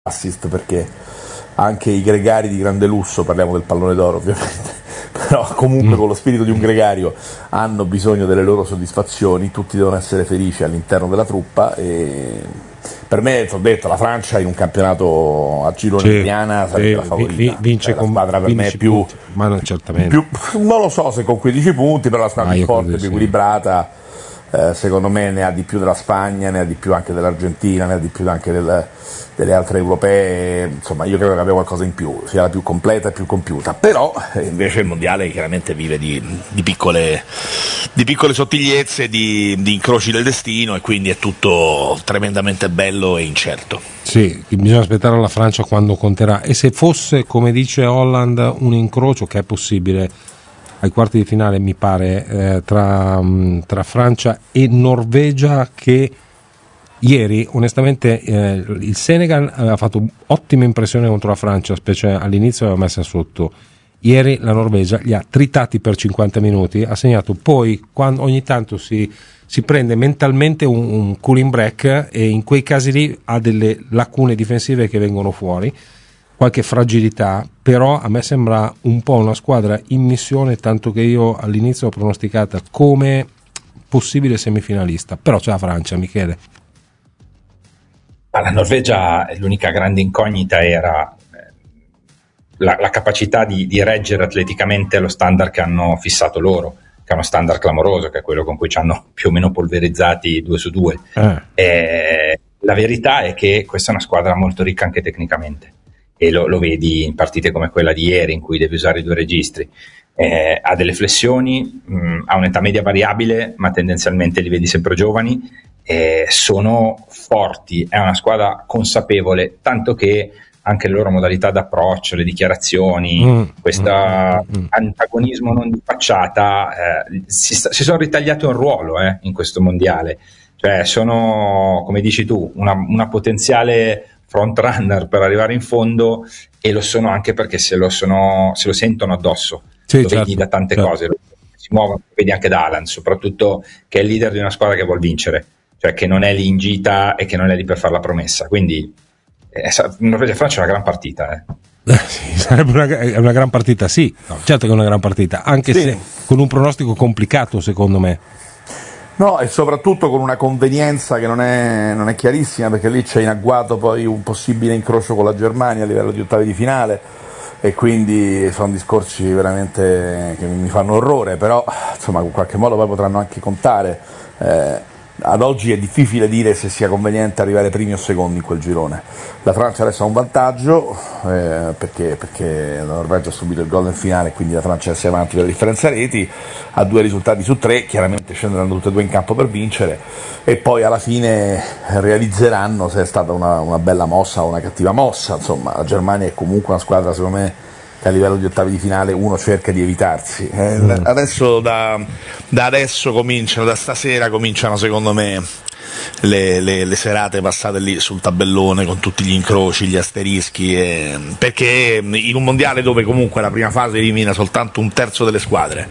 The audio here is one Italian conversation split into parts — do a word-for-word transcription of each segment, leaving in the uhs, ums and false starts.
assist, perché anche i gregari di grande lusso, parliamo del pallone d'oro ovviamente, però comunque mm. con lo spirito di un gregario hanno bisogno delle loro soddisfazioni, tutti devono essere felici all'interno della truppa. E per me, ti ho detto, la Francia in un campionato a girone sì, Diana sarebbe sì, la favorita, vi, vince cioè, con la squadra per me è più, punti, ma non certamente più, non lo so se con quindici punti, però la squadra ah, più forte, più sì. equilibrata. Eh, secondo me ne ha di più della Spagna, ne ha di più anche dell'Argentina, ne ha di più anche del, delle altre europee. Insomma, io credo che abbia qualcosa in più, sia la più completa e più compiuta. Però eh, invece il mondiale chiaramente vive di, di piccole di piccole sottigliezze, di, di incroci del destino, e quindi è tutto tremendamente bello e incerto. Sì, bisogna aspettare la Francia quando conterà, e se fosse, come dice Holland, un incrocio, che è possibile ai quarti di finale, mi pare, eh, tra, tra Francia e Norvegia, che ieri onestamente eh, il Senegal aveva fatto ottima impressione contro la Francia, specie all'inizio aveva messa sotto. Ieri la Norvegia li ha tritati per cinquanta minuti, ha segnato, poi quando ogni tanto si, si prende mentalmente un, un cooling break, e in quei casi lì ha delle lacune difensive che vengono fuori, qualche fragilità, però a me sembra un po' una squadra in missione, tanto che io all'inizio l'ho pronosticata come possibile semifinalista, però c'è la Francia, Michele. La Norvegia, l'unica grande incognita era la, la capacità di, di reggere atleticamente lo standard che hanno fissato loro, che è uno standard clamoroso, che è quello con cui ci hanno più o meno polverizzati due su due. Eh. E la verità è che questa è una squadra molto ricca anche tecnicamente, e lo, lo vedi in partite come quella di ieri, in cui devi usare i due registri. Eh, ha delle flessioni, mh, ha un'età media variabile, ma tendenzialmente li vedi sempre giovani, eh, sono forti, è una squadra consapevole, tanto che anche le loro modalità d'approccio, le dichiarazioni, mm, questo mm, mm, antagonismo non di facciata, eh, si, si sono ritagliati un ruolo eh, in questo mondiale, cioè sono, come dici tu, una, una potenziale front runner per arrivare in fondo, e lo sono anche perché se lo, sono, se lo sentono addosso, sì, lo certo, vedi da tante certo. cose, si muovono, vedi anche da Haaland soprattutto, che è il leader di una squadra che vuol vincere, cioè che non è lì in gita e che non è lì per fare la promessa, quindi eh, Norvegia e Francia è una gran partita eh. Eh, sì, sarebbe una, è una gran partita, sì, no, certo che è una gran partita, anche sì. se con un pronostico complicato secondo me. No, e soprattutto con una convenienza che non è, non è chiarissima, perché lì c'è in agguato poi un possibile incrocio con la Germania a livello di ottavi di finale, e quindi sono discorsi veramente che mi fanno orrore, però insomma in qualche modo poi potranno anche contare. Eh, ad oggi è difficile dire se sia conveniente arrivare primi o secondi in quel girone. La Francia adesso ha un vantaggio eh, perché, perché la Norvegia ha subito il gol nel finale, quindi la Francia si è avanti per la differenza reti, ha due risultati su tre, chiaramente scenderanno tutte e due in campo per vincere, e poi alla fine realizzeranno se è stata una, una bella mossa o una cattiva mossa. Insomma, la Germania è comunque una squadra, secondo me, che a livello di ottavi di finale uno cerca di evitarsi. Eh, mm. Adesso da, da adesso cominciano, da stasera cominciano secondo me le, le, le serate passate lì sul tabellone con tutti gli incroci, gli asterischi, eh, perché in un mondiale dove comunque la prima fase elimina soltanto un terzo delle squadre,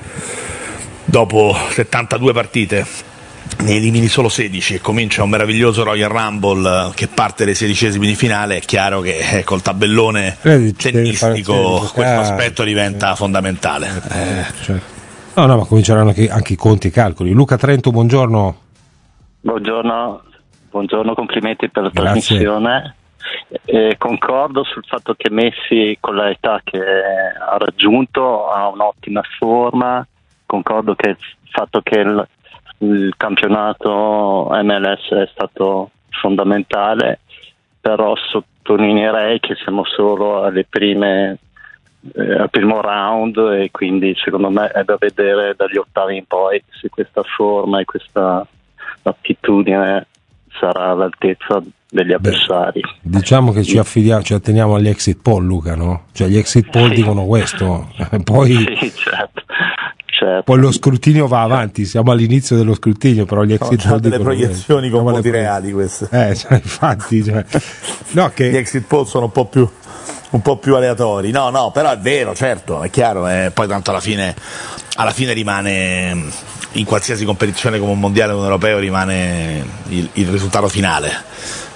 dopo settantadue partite ne elimini solo sedici e comincia un meraviglioso Royal Rumble che parte dai sedicesimi di finale, è chiaro che eh, col tabellone tennistico questo aspetto diventa fondamentale. Eh, certo. No, no, ma cominceranno anche, anche i conti e i calcoli. Luca Trento, buongiorno. Buongiorno, buongiorno, complimenti per la Grazie. trasmissione. Eh, concordo sul fatto che Messi, con l'età che ha raggiunto, ha un'ottima forma. Concordo che il fatto che il il campionato M L S è stato fondamentale, però sottolineerei che siamo solo alle prime eh, al primo round, e quindi secondo me è da vedere dagli ottavi in poi se questa forma e questa attitudine sarà all'altezza degli avversari. Beh, diciamo che ci affidiamo, ci atteniamo agli exit poll, Luca, no? Cioè gli exit poll sì. dicono questo, poi sì, certo. Certo. Poi lo scrutinio va avanti, siamo all'inizio dello scrutinio, però gli exit poll delle proiezioni con voti reali queste. Eh, cioè, infatti, cioè, no, che gli exit poll sono un po' più un po' più aleatori. No, no, però è vero, certo, è chiaro, eh, poi tanto alla fine alla fine rimane in qualsiasi competizione come un mondiale o un europeo rimane il, il risultato finale.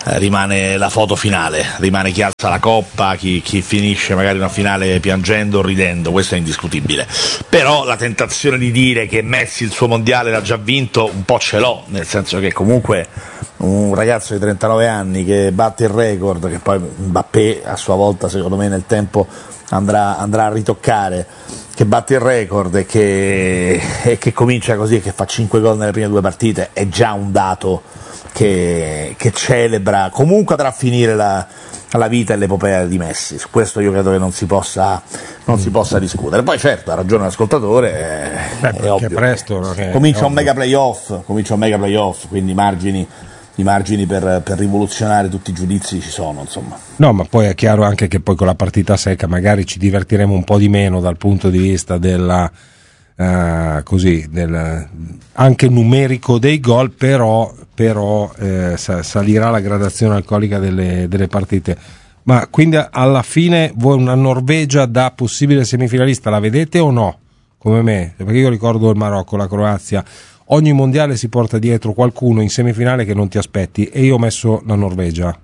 eh, rimane la foto finale, rimane chi alza la coppa, chi, chi finisce magari una finale piangendo o ridendo, questo è indiscutibile. Però la tentazione di dire che Messi il suo mondiale l'ha già vinto un po' ce l'ho, nel senso che comunque un ragazzo di trentanove anni che batte il record, che poi Mbappé a sua volta secondo me nel tempo andrà, andrà a ritoccare, che batte il record e che, e che comincia così e che fa cinque gol nelle prime due partite, è già un dato che, che celebra, comunque andrà a finire la, la vita e l'epopea di Messi. Su questo io credo che non si possa, non si possa discutere. Poi certo, ha ragione l'ascoltatore, è, Beh, è ovvio. Presto, comincia è un mega playoff, comincia un mega playoff, quindi i margini, i margini per, per rivoluzionare tutti i giudizi ci sono, insomma. No, ma poi è chiaro anche che poi con la partita secca magari ci divertiremo un po' di meno dal punto di vista della uh, così del, anche numerico dei gol, però, però eh, salirà la gradazione alcolica delle, delle partite. Ma quindi alla fine voi una Norvegia da possibile semifinalista la vedete o no? Come me, perché io ricordo il Marocco, la Croazia, ogni mondiale si porta dietro qualcuno in semifinale che non ti aspetti, e io ho messo la Norvegia.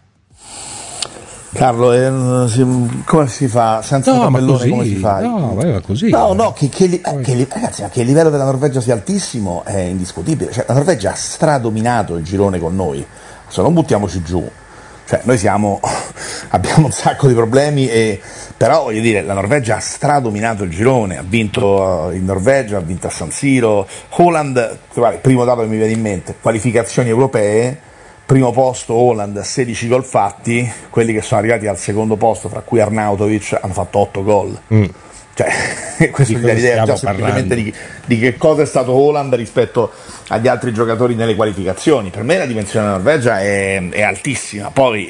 Carlo, eh, si, come si fa? Senza no, tabellone ma così, come si fa? No, ma così. No, no, che, che, eh, che, ragazzi, che il livello della Norvegia sia altissimo è indiscutibile. Cioè, la Norvegia ha stradominato il girone con noi. Se non buttiamoci giù. Cioè, noi siamo, abbiamo un sacco di problemi, e, però voglio dire, la Norvegia ha stradominato il girone, ha vinto in Norvegia, ha vinto a San Siro. Haaland, il primo dato che mi viene in mente, qualificazioni europee, primo posto Haaland, sedici gol fatti, quelli che sono arrivati al secondo posto, fra cui Arnautovic, hanno fatto otto gol. Mm. Cioè, questo vi dà l'idea già semplicemente di, di che cosa è stato Haaland rispetto agli altri giocatori nelle qualificazioni. Per me la dimensione della Norvegia è, è altissima. Poi,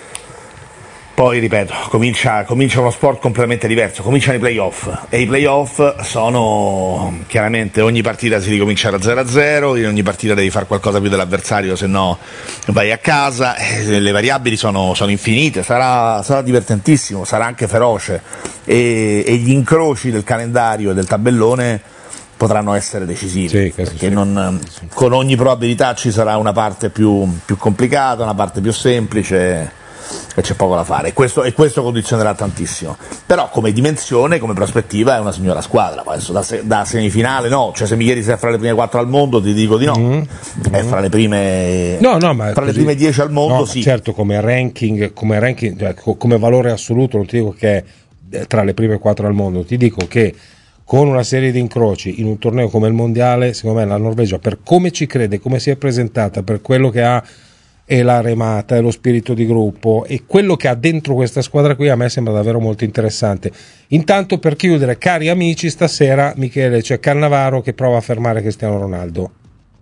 poi ripeto, comincia, comincia uno sport completamente diverso, cominciano i playoff, e i playoff sono chiaramente, ogni partita si ricomincia da zero a zero, in ogni partita devi fare qualcosa più dell'avversario, se no vai a casa, le variabili sono, sono infinite, sarà, sarà divertentissimo, sarà anche feroce, e, e gli incroci del calendario e del tabellone potranno essere decisivi, sì, perché sì. non, con ogni probabilità ci sarà una parte più, più complicata, una parte più semplice, e c'è poco da fare, e questo, e questo condizionerà tantissimo. Però come dimensione, come prospettiva è una signora squadra. Adesso da, se, da semifinale no, cioè se mi chiedi se è fra le prime quattro al mondo ti dico di no, mm-hmm. è fra le prime no, no, ma fra così, le prime dieci al mondo, no, sì. Certo, come ranking, come ranking, cioè, come valore assoluto non ti dico che è tra le prime quattro al mondo, ti dico che con una serie di incroci in un torneo come il mondiale, secondo me la Norvegia, per come ci crede, come si è presentata, per quello che ha e la remata e lo spirito di gruppo e quello che ha dentro questa squadra qui, a me sembra davvero molto interessante. Intanto, per chiudere, cari amici, stasera Michele, c'è Cannavaro che prova a fermare Cristiano Ronaldo.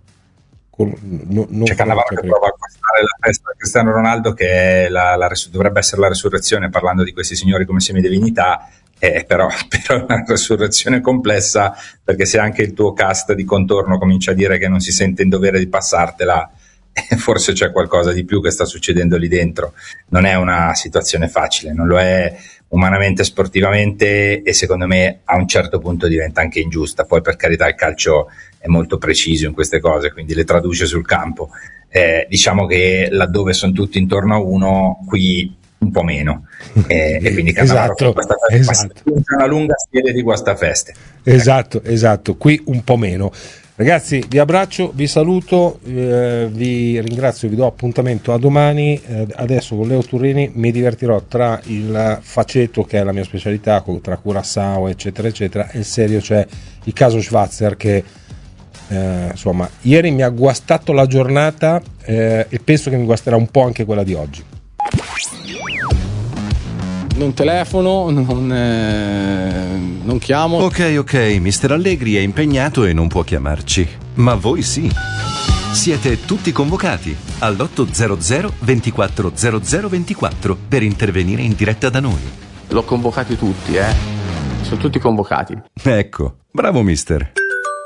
Con, no, non c'è Cannavaro che prova a guastare la festa di Cristiano Ronaldo, che è la, la, dovrebbe essere la resurrezione, parlando di questi signori come semidivinità. Eh, però, però è una resurrezione complessa, perché se anche il tuo cast di contorno comincia a dire che non si sente in dovere di passartela, eh, forse c'è qualcosa di più che sta succedendo lì dentro. Non è una situazione facile, non lo è umanamente, sportivamente, e secondo me a un certo punto diventa anche ingiusta. Poi, per carità, il calcio è molto preciso in queste cose, quindi le traduce sul campo. Eh, diciamo che laddove sono tutti intorno a uno, qui un po' meno, eh, e quindi Cannavaro esatto, questa esatto. una lunga serie di guastafeste. Esatto, esatto, qui un po' meno. Ragazzi, vi abbraccio, vi saluto, eh, vi ringrazio, vi do appuntamento a domani. Eh, adesso con Leo Turrini mi divertirò tra il faceto, che è la mia specialità, tra Curaçao eccetera eccetera, e il serio, cioè il caso Schwarzer, che eh, insomma ieri mi ha guastato la giornata, eh, e penso che mi guasterà un po' anche quella di oggi. Non telefono, non, eh, non chiamo. Ok, ok, mister Allegri è impegnato e non può chiamarci. Ma voi sì. Siete tutti convocati all'otto hundred ventiquattro zero zero ventiquattro per intervenire in diretta da noi. L'ho convocati tutti, eh. Sono tutti convocati. Ecco, bravo mister.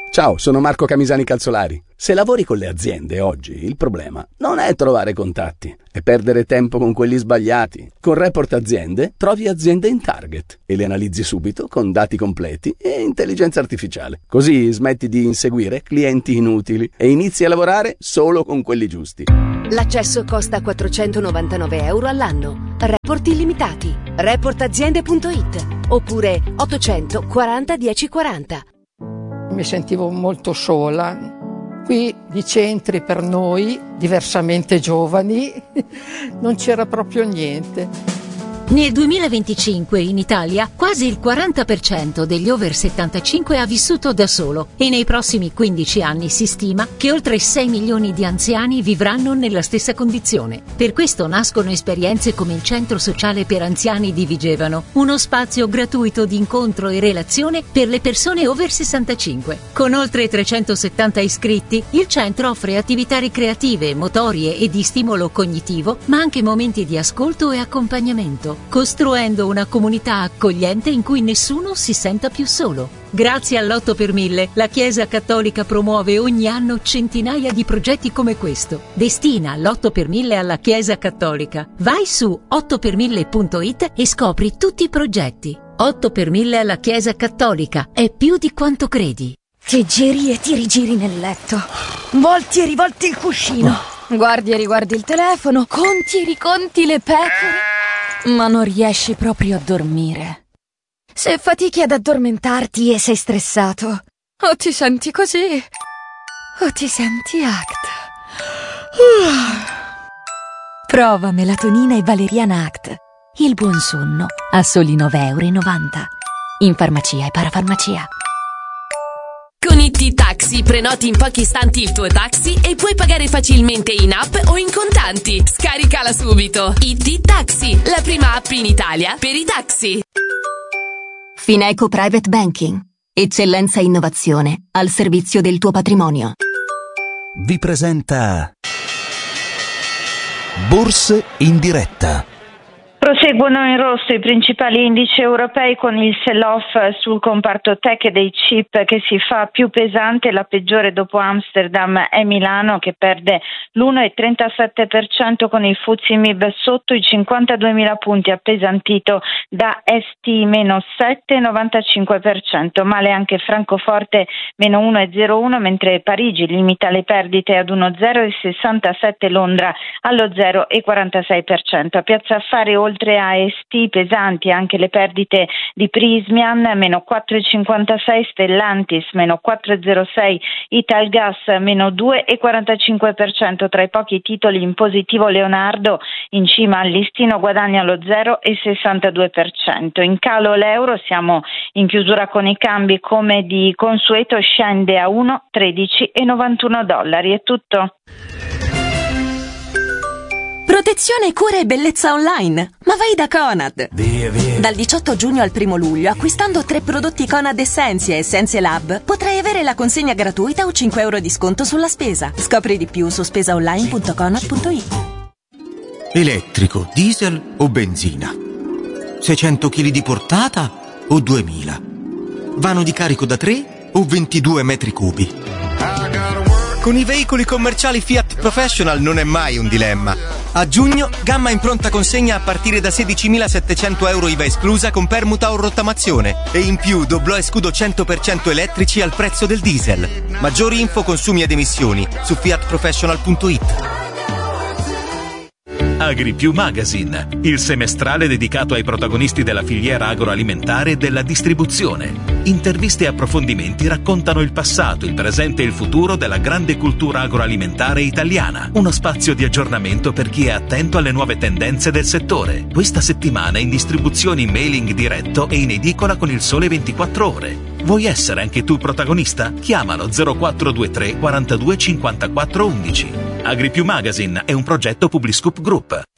Ciao, sono Marco Camisani Calzolari. Se lavori con le aziende oggi, il problema non è trovare contatti, è perdere tempo con quelli sbagliati. Con Report Aziende trovi aziende in target e le analizzi subito con dati completi e intelligenza artificiale. Così smetti di inseguire clienti inutili e inizi a lavorare solo con quelli giusti. L'accesso costa quattrocentonovantanove euro all'anno. Report illimitati. report aziende punto it oppure ottocento quaranta dieci quaranta. Mi sentivo molto sola. Qui di centri per noi, diversamente giovani, non c'era proprio niente. Nel duemilaventicinque in Italia quasi il quaranta per cento degli over settantacinque ha vissuto da solo e nei prossimi quindici anni si stima che oltre sei milioni di anziani vivranno nella stessa condizione. Per questo nascono esperienze come il Centro Sociale per Anziani di Vigevano, uno spazio gratuito di incontro e relazione per le persone over sessantacinque. Con oltre trecentosettanta iscritti, il centro offre attività ricreative, motorie e di stimolo cognitivo, ma anche momenti di ascolto e accompagnamento, costruendo una comunità accogliente in cui nessuno si senta più solo. Grazie all'otto per mille, la Chiesa Cattolica promuove ogni anno centinaia di progetti come questo. Destina l'otto per mille alla Chiesa Cattolica. Vai su otto per mille punto it e scopri tutti i progetti. otto per mille alla Chiesa Cattolica. È più di quanto credi. Ti giri e ti rigiri nel letto. Volti e rivolti il cuscino. Guardi e riguardi il telefono. Conti e riconti le pecore. Ma non riesci proprio a dormire. Se fatichi ad addormentarti e sei stressato, o ti senti così, o ti senti Act. Prova melatonina e valeriana Act. Il buon sonno a soli nove virgola novanta euro. In farmacia e parafarmacia. Con I T Taxi prenoti in pochi istanti il tuo taxi e puoi pagare facilmente in app o in contanti. Scaricala subito. I T Taxi, la prima app in Italia per i taxi. Fineco Private Banking. Eccellenza e innovazione al servizio del tuo patrimonio. Vi presenta Borse in diretta. Proseguono in rosso i principali indici europei con il sell-off sul comparto tech e dei chip che si fa più pesante. La peggiore dopo Amsterdam è Milano, che perde l'uno virgola trentasette per cento con il F T S E M I B sotto i cinquantaduemila punti, appesantito da S T meno sette virgola novantacinque per cento. Male anche Francoforte meno uno virgola zero uno, mentre Parigi limita le perdite ad uno virgola zero sessantasette, Londra allo zero virgola quarantasei per cento. A Piazza Affari, oltre a S T pesanti anche le perdite di Prysmian meno quattro virgola cinquantasei, Stellantis meno quattro virgola zero sei, Italgas meno due virgola quarantacinque per cento. Tra i pochi titoli in positivo Leonardo, in cima al listino, guadagna lo zero virgola sessantadue per cento. In calo l'euro, siamo in chiusura con i cambi come di consueto, scende a uno virgola tredici novantuno dollari. È tutto. Protezione, cura e bellezza online. Ma vai da Conad. Via, via. Dal diciotto giugno al primo luglio, acquistando tre prodotti Conad Essentia e Essenze Lab, potrai avere la consegna gratuita o cinque euro di sconto sulla spesa. Scopri di più su spesaonline punto conad punto it. Elettrico, diesel o benzina? seicento chili di portata o duemila? Vano di carico da tre o ventidue metri cubi? Con i veicoli commerciali Fiat Professional non è mai un dilemma. A giugno, gamma in pronta consegna a partire da sedicimilasettecento euro I V A esclusa con permuta o rottamazione. E in più doblò e scudo cento per cento elettrici al prezzo del diesel. Maggiori info, consumi ed emissioni su fiat professional punto it. AgriPiù Magazine, il semestrale dedicato ai protagonisti della filiera agroalimentare e della distribuzione. Interviste e approfondimenti raccontano il passato, il presente e il futuro della grande cultura agroalimentare italiana. Uno spazio di aggiornamento per chi è attento alle nuove tendenze del settore. Questa settimana in distribuzione in mailing diretto e in edicola con il Sole ventiquattro Ore. Vuoi essere anche tu protagonista? Chiamalo zero quattro due tre quarantadue cinquantaquattro undici. AgriPiù Magazine è un progetto Publiscoop Group.